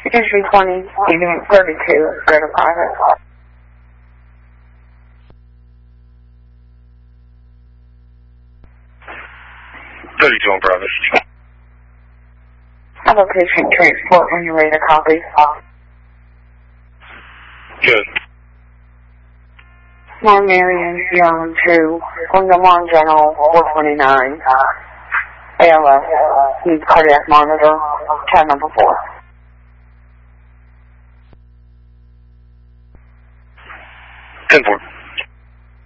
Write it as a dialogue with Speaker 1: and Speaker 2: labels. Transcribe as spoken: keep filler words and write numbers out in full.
Speaker 1: Entry twenty, unit thirty-two, go to private.
Speaker 2: thirty-two on private.
Speaker 1: Location transport when you're ready to copy.
Speaker 2: Good.
Speaker 1: One Marion, Young two, on the Long General, four twenty-nine. A L S, needs cardiac monitor, tab number four.
Speaker 2: ten four.